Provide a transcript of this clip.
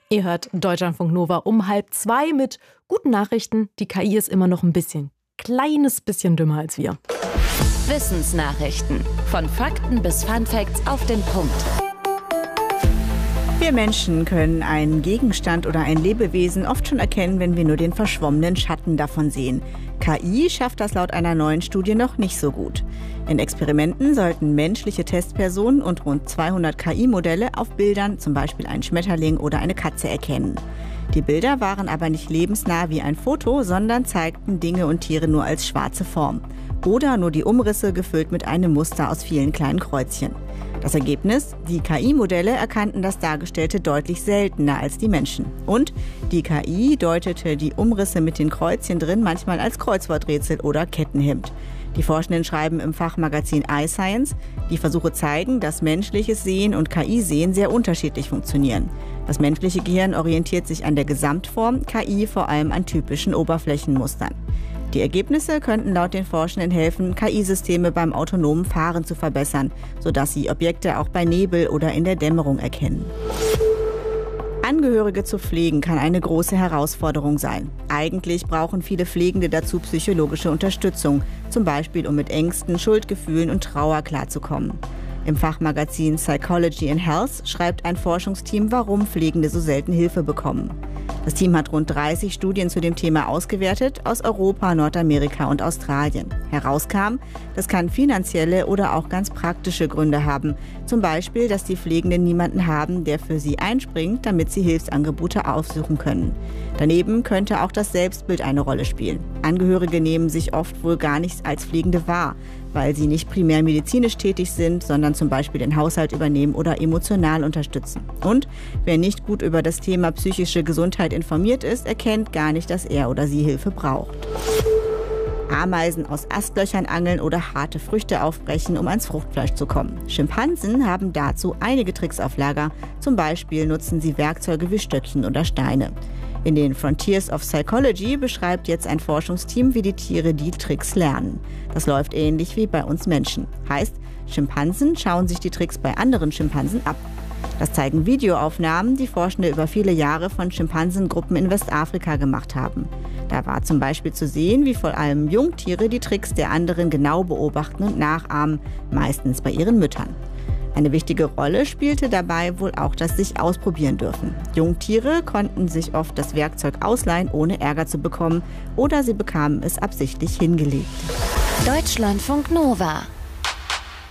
Ihr hört Deutschlandfunk Nova um 1:30 mit guten Nachrichten. Die KI ist immer noch ein kleines bisschen dümmer als wir. Wissensnachrichten. Von Fakten bis Funfacts auf den Punkt. Wir Menschen können einen Gegenstand oder ein Lebewesen oft schon erkennen, wenn wir nur den verschwommenen Schatten davon sehen. KI schafft das laut einer neuen Studie noch nicht so gut. In Experimenten sollten menschliche Testpersonen und rund 200 KI-Modelle auf Bildern zum Beispiel einen Schmetterling oder eine Katze erkennen. Die Bilder waren aber nicht lebensnah wie ein Foto, sondern zeigten Dinge und Tiere nur als schwarze Form. Oder nur die Umrisse gefüllt mit einem Muster aus vielen kleinen Kreuzchen. Das Ergebnis? Die KI-Modelle erkannten das Dargestellte deutlich seltener als die Menschen. Und die KI deutete die Umrisse mit den Kreuzchen drin manchmal als Kreuzworträtsel oder Kettenhemd. Die Forschenden schreiben im Fachmagazin iScience, die Versuche zeigen, dass menschliches Sehen und KI-Sehen sehr unterschiedlich funktionieren. Das menschliche Gehirn orientiert sich an der Gesamtform, KI vor allem an typischen Oberflächenmustern. Die Ergebnisse könnten laut den Forschenden helfen, KI-Systeme beim autonomen Fahren zu verbessern, sodass sie Objekte auch bei Nebel oder in der Dämmerung erkennen. Angehörige zu pflegen kann eine große Herausforderung sein. Eigentlich brauchen viele Pflegende dazu psychologische Unterstützung, zum Beispiel um mit Ängsten, Schuldgefühlen und Trauer klarzukommen. Im Fachmagazin Psychology and Health schreibt ein Forschungsteam, warum Pflegende so selten Hilfe bekommen. Das Team hat rund 30 Studien zu dem Thema ausgewertet, aus Europa, Nordamerika und Australien. Herauskam, das kann finanzielle oder auch ganz praktische Gründe haben. Zum Beispiel, dass die Pflegenden niemanden haben, der für sie einspringt, damit sie Hilfsangebote aufsuchen können. Daneben könnte auch das Selbstbild eine Rolle spielen. Angehörige nehmen sich oft wohl gar nicht als Pflegende wahr, weil sie nicht primär medizinisch tätig sind, sondern zum Beispiel den Haushalt übernehmen oder emotional unterstützen. Und wer nicht gut über das Thema psychische Gesundheit informiert ist, erkennt gar nicht, dass er oder sie Hilfe braucht. Ameisen aus Astlöchern angeln oder harte Früchte aufbrechen, um ans Fruchtfleisch zu kommen. Schimpansen haben dazu einige Tricks auf Lager. Zum Beispiel nutzen sie Werkzeuge wie Stöckchen oder Steine. In den Frontiers of Psychology beschreibt jetzt ein Forschungsteam, wie die Tiere die Tricks lernen. Das läuft ähnlich wie bei uns Menschen. Heißt, Schimpansen schauen sich die Tricks bei anderen Schimpansen ab. Das zeigen Videoaufnahmen, die Forschende über viele Jahre von Schimpansengruppen in Westafrika gemacht haben. Da war zum Beispiel zu sehen, wie vor allem Jungtiere die Tricks der anderen genau beobachten und nachahmen, meistens bei ihren Müttern. Eine wichtige Rolle spielte dabei wohl auch das sich ausprobieren dürfen. Jungtiere konnten sich oft das Werkzeug ausleihen, ohne Ärger zu bekommen, oder sie bekamen es absichtlich hingelegt. Deutschlandfunk Nova.